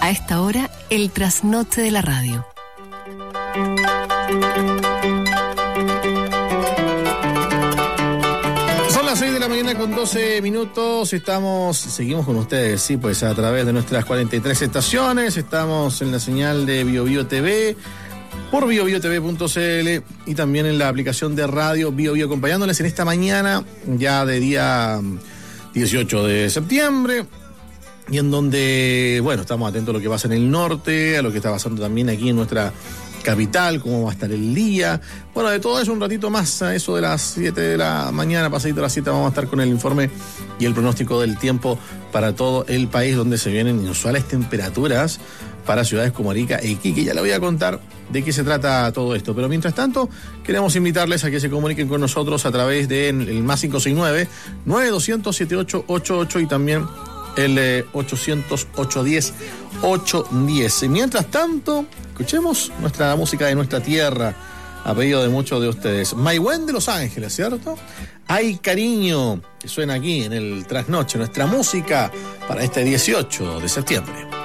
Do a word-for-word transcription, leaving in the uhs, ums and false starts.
A esta hora, el trasnoche de la radio. Son las seis de la mañana con doce minutos. Estamos, seguimos con ustedes, sí, pues a través de nuestras cuarenta y tres estaciones. Estamos en la señal de BioBio T V, por bio bio t v punto c l y también en la aplicación de radio BioBio, acompañándoles en esta mañana ya de día dieciocho de septiembre, y en donde, bueno, estamos atentos a lo que pasa en el norte, a lo que está pasando también aquí en nuestra capital, cómo va a estar el día. Bueno, de todo eso un ratito más, a eso de las siete de la mañana, pasadito a las siete, vamos a estar con el informe y el pronóstico del tiempo para todo el país, donde se vienen inusuales temperaturas para ciudades como Arica e Iquique. Ya le voy a contar de qué se trata todo esto. Pero mientras tanto, queremos invitarles a que se comuniquen con nosotros a través del más cinco seis nueve, nueve dos cero cero, siete ocho ocho ocho y también el eh, ochocientos, ochocientos diez, ochocientos diez. Y mientras tanto, escuchemos nuestra música de nuestra tierra, a pedido de muchos de ustedes. Maigüen de Los Ángeles, ¿cierto? Hay cariño, que suena aquí en el Trasnoche, nuestra música para este dieciocho de septiembre.